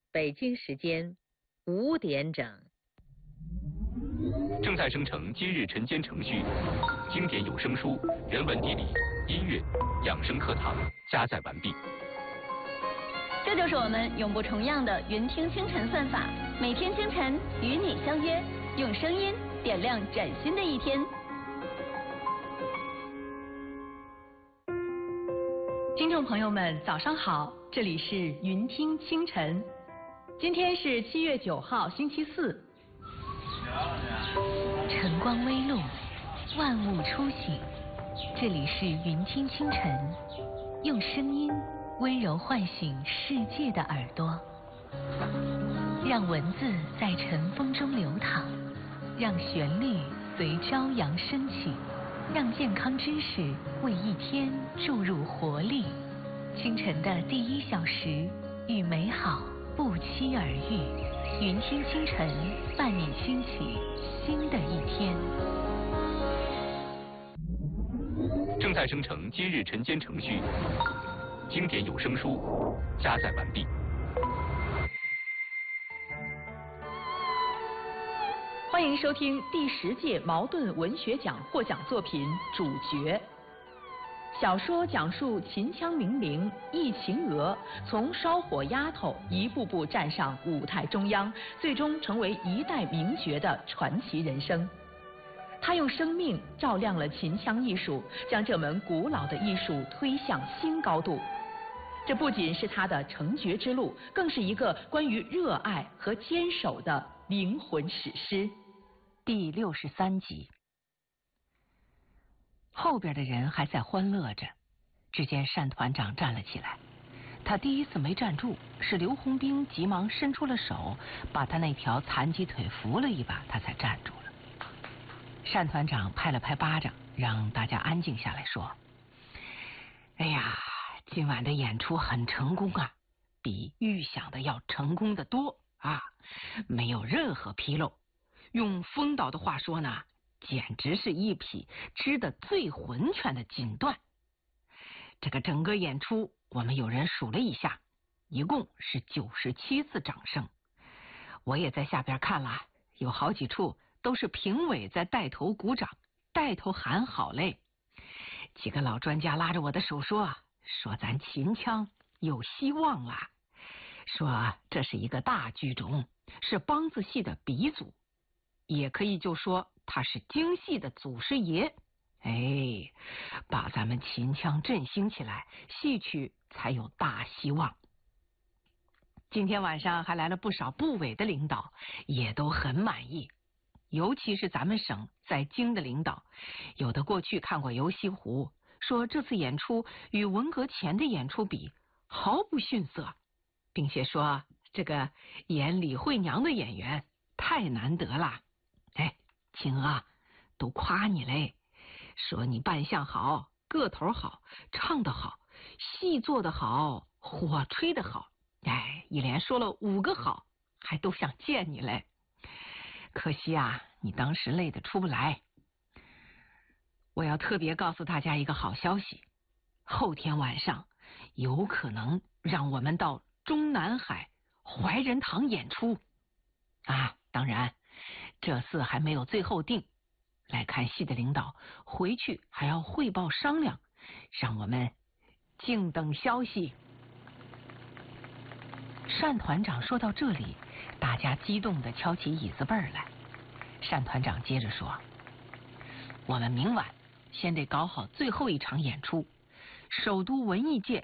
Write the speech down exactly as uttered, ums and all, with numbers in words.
北京时间五点整。 正在生成今日晨间程序，经典有声书、人文地理、音乐、养生课堂加载完毕。 这就是我们永不重样的云听清晨算法，每天清晨与你相约，用声音点亮崭新的一天。 听众朋友们，早上好，这里是云听清晨，今天是七月九号，星期四。 晨光微露，万物初醒，这里是云听清晨，用声音温柔唤醒世界的耳朵，让文字在晨风中流淌，让旋律随朝阳升起，让健康知识为一天注入活力。清晨的第一小时，与美好不期而遇。云听清晨，伴你兴起新的一天。 正在生成今日晨间程序，经典有声书加载完毕。 欢迎收听第十届茅盾文学奖获奖作品《主角》。小说讲述秦腔名伶易秦娥从烧火丫头一步步站上舞台中央，最终成为一代名角的传奇人生。她用生命照亮了秦腔艺术，将这门古老的艺术推向新高度。这不仅是她的成角之路，更是一个关于热爱和坚守的灵魂史诗。 第六十三集。后边的人还在欢乐着，只见单团长站了起来。他第一次没站住，是刘洪兵急忙伸出了手，把他那条残疾腿扶了一把，他才站住了。单团长拍了拍巴掌，让大家安静下来，说：哎呀，今晚的演出很成功啊，比预想的要成功的多啊，没有任何纰漏。用风导的话说呢，简直是一匹织得最浑全的锦缎。这个整个演出我们有人数了一下，一共是九十七次掌声。我也在下边看了，有好几处都是评委在带头鼓掌，带头喊好嘞。几个老专家拉着我的手说说咱秦腔有希望了，说这是一个大剧种，是梆子戏的鼻祖，也可以就说他是京戏的祖师爷。哎，把咱们秦腔振兴起来，戏曲才有大希望。今天晚上还来了不少部委的领导，也都很满意，尤其是咱们省在京的领导，有的过去看过游戏湖，说这次演出与文革前的演出比毫不逊色，并且说这个演李慧娘的演员太难得了。哎，秦娥都夸你嘞，说你扮相好，个头好，唱得好，戏做得好，火吹得好，哎，一连说了五个好，还都想见你嘞。可惜啊，你当时累得出不来。我要特别告诉大家一个好消息，后天晚上有可能让我们到中南海怀仁堂演出啊，当然这次还没有最后定，来看戏的领导回去还要汇报商量，让我们静等消息。单团长说到这里，大家激动地敲起椅子背儿来。单团长接着说：我们明晚先得搞好最后一场演出，首都文艺界